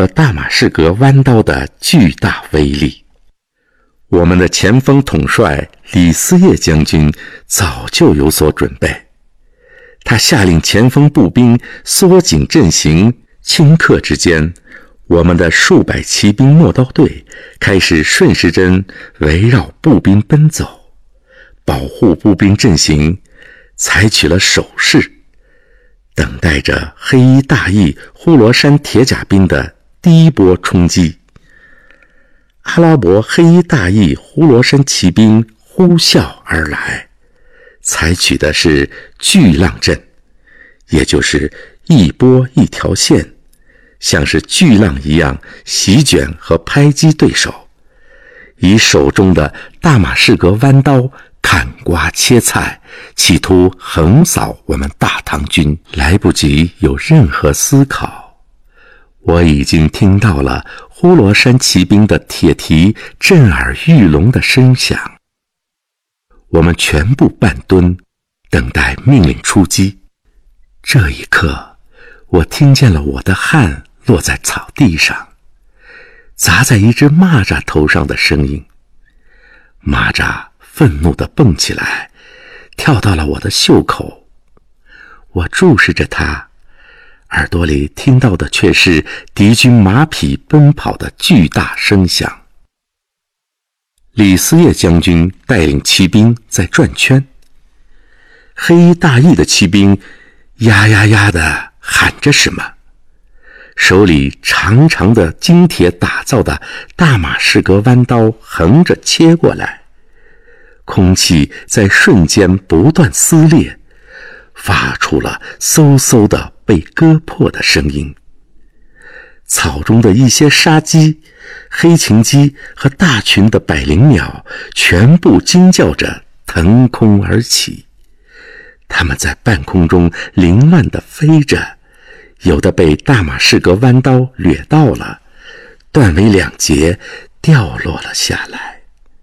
和大马士革弯刀的巨大威力。我们的前锋统帅李嗣业将军早就有所准备，他下令前锋步兵缩紧阵型，顷刻之间，我们的数百骑兵陌刀队开始顺时针围绕步兵奔走，保护步兵阵型，采取了守势，等待着黑衣大翼呼罗珊铁甲兵的第一波冲击。阿拉伯黑衣大翼呼罗珊骑兵呼啸而来，采取的是巨浪阵，也就是一波一条线，像是巨浪一样席卷和拍击对手，以手中的大马士革弯刀砍瓜切菜，企图横扫我们大唐军。来不及有任何思考，我已经听到了呼罗珊骑兵的铁蹄震耳欲聋的声响。我们全部半蹲，等待命令出击。这一刻，我听见了我的汗落在草地上，砸在一只蚂蚱头上的声音。蚂蚱愤怒地蹦起来，跳到了我的袖口。我注视着它，耳朵里听到的却是敌军马匹奔跑的巨大声响。李嗣业将军带领骑兵在转圈，黑衣大翼的骑兵呀呀呀地喊着什么，手里长长的金铁打造的大马士革弯刀横着切过来，空气在瞬间不断撕裂，发出了嗖嗖的被割破的声音。草中的一些沙鸡、黑禽鸡和大群的百灵鸟全部惊叫着腾空而起，它们在半空中凌乱地飞着，有的被大马士革弯刀掠到了，断为两截，掉落了下来。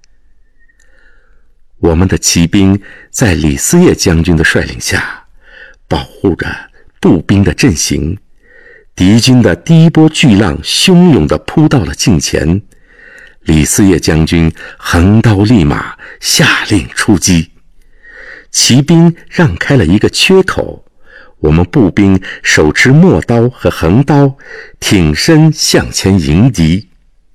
我们的骑兵在李嗣业将军的率领下，保护着步兵的阵型。敌军的第一波巨浪汹涌地扑到了近前，李嗣业将军横刀立马，下令出击。骑兵让开了一个缺口，我们步兵手持陌刀和横刀，挺身向前迎敌。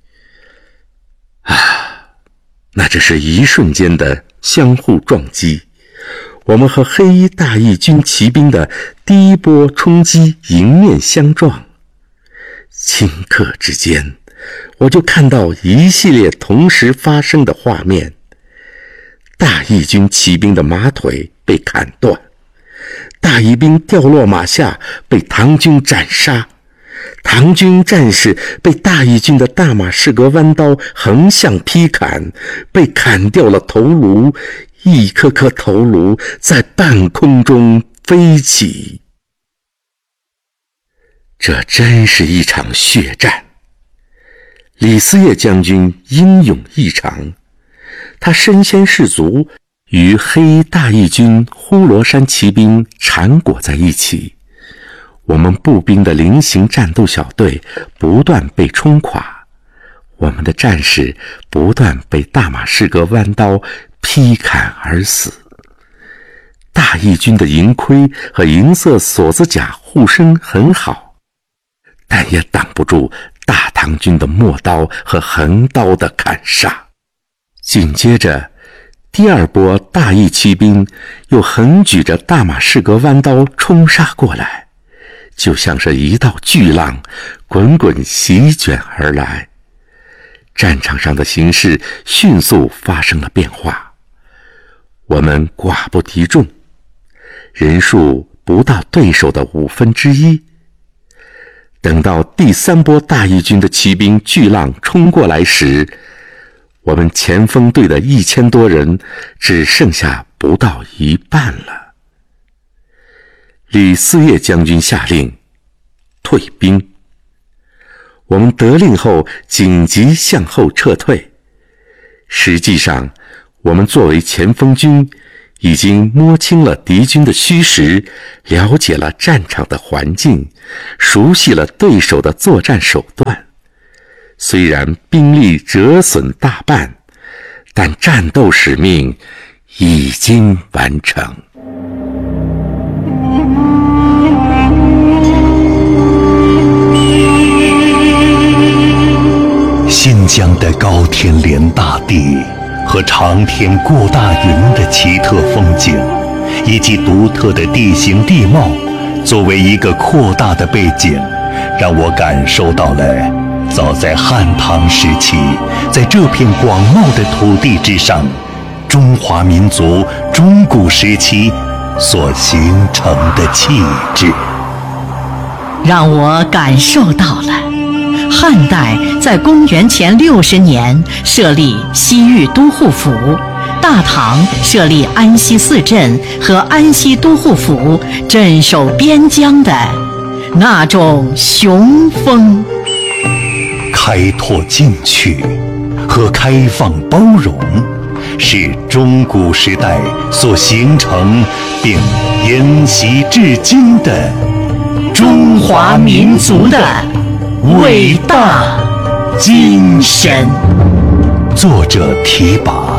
那只是一瞬间的相互撞击，我们和黑衣大翼军骑兵的第一波冲击迎面相撞。顷刻之间，我就看到一系列同时发生的画面。大翼军骑兵的马腿被砍断，大翼兵掉落马下，被唐军斩杀。唐军战士被大翼军的大马士革弯刀横向劈砍，被砍掉了头颅，一颗颗头颅在半空中飞起。这真是一场血战。李嗣业将军英勇异常，他身先士卒，与黑衣大翼军呼罗珊骑兵缠裹在一起。我们步兵的菱形战斗小队不断被冲垮，我们的战士不断被大马士革弯刀劈砍而死。大翼军的银盔和银色锁子甲护身很好，但也挡不住大唐军的陌刀和横刀的砍杀。紧接着，第二波大翼骑兵又横举着大马士革弯刀冲杀过来，就像是一道巨浪滚滚席卷而来。战场上的形势迅速发生了变化，我们寡不敌众，人数不到对手的1/5。等到第三波大翼军的骑兵巨浪冲过来时，我们前锋队的1000多人只剩下不到一半了。李嗣业将军下令退兵，我们得令后紧急向后撤退。实际上，我们作为前锋军， 已经摸清了敌军的虚实，了解了战场的环境，熟悉了对手的作战手段。虽然兵力折损大半，但战斗使命已经完成。 新疆的高天连大地和长天过大云的奇特风景，以及独特的地形地貌，作为一个扩大的背景，让我感受到了早在汉唐时期，在这片广袤的土地之上，中华民族中古时期所形成的气质， 让我感受到了汉代在公元前60年设立西域都护府，大唐设立安西四镇和安西都护府，镇守边疆的那种雄风。 开拓进取和开放包容，是中古时代所形成并沿袭至今的中华民族的伟大精神。 作者题跋。